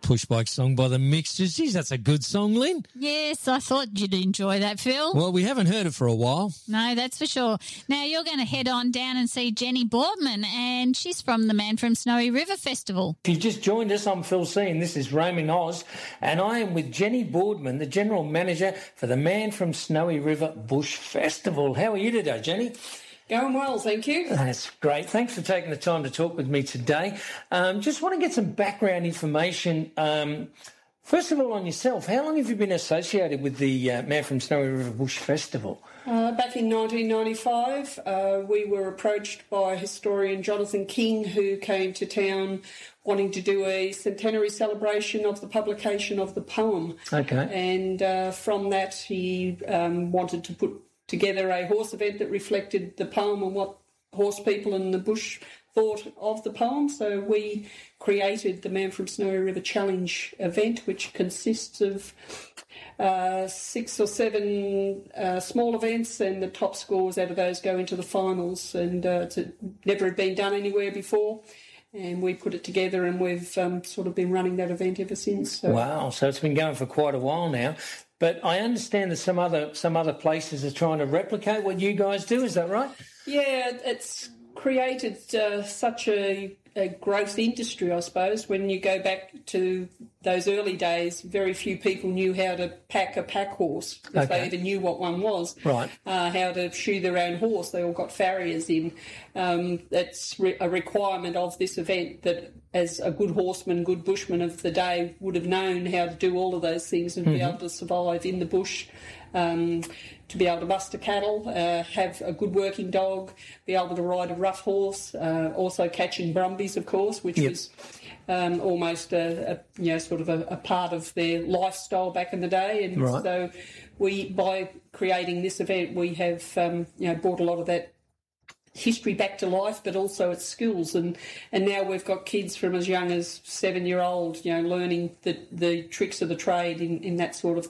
push bike song by the Mixtures. Geez, that's a good song, Lynn. Yes, I thought you'd enjoy that, Phil. Well, we haven't heard it for a while. No, that's for sure. Now, you're going to head on down and see Jenny Boardman, and she's from the Man from Snowy River Festival. If you just joined us, I'm Phil C, and this is Roaming Oz, and I am with Jenny Boardman, the General Manager for the Man from Snowy River Bush Festival. How are you today, Jenny? Going well, thank you. That's great. Thanks for taking the time to talk with me today. Just want to get some background information. First of all, on yourself, how long have you been associated with the Man from Snowy River Bush Festival? Back in 1995, we were approached by historian Jonathan King, who came to town wanting to do a centenary celebration of the publication of the poem. Okay. And from that, he wanted to put together a horse event that reflected the poem and what horse people in the bush thought of the poem. So we created the Man from Snowy River Challenge event, which consists of 6 or 7 small events, and the top scores out of those go into the finals. And it's never been done anywhere before. And we put it together, and we've sort of been running that event ever since. So. Wow, so it's been going for quite a while now. But I understand that some other places are trying to replicate what you guys do. Is that right? Yeah, it's created such a growth industry, I suppose. When you go back to those early days, very few people knew how to pack a pack horse, if they even knew what one was. Right. How to shoe their own horse. They all got farriers in. That's a requirement of this event, that as a good horseman, good bushman of the day would have known how to do all of those things and be able to survive in the bush, to be able to muster cattle, have a good working dog, be able to ride a rough horse, also catching brumbies, of course, which was almost sort of a part of their lifestyle back in the day. And so by creating this event, we have brought a lot of that history back to life, but also its skills, and now we've got kids from as young as 7-year-old, learning the tricks of the trade in that sort of